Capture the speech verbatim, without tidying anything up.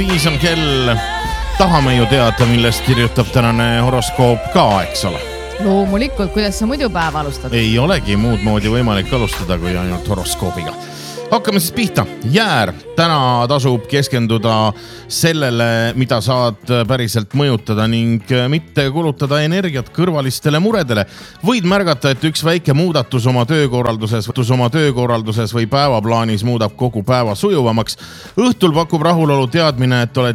Viis on kell, tahame ju teada, millest kirjutab tänane horoskoop ka, eks ole. Loomulikult, kuidas sa muidu päev alustad? Ei olegi muud moodi võimalik alustada kui ainult horoskoobiga. Hakkame siis pihta. Jäär, täna tasub keskenduda sellele, mida saad päriselt mõjutada ning mitte kulutada energiat kõrvalistele muredele. Võid märgata, et üks väike muudatus oma töökorralduses, oma töökorralduses või päevaplaanis muudab kogu päeva sujuvamaks. Õhtul pakub rahulolu teadmine, et oled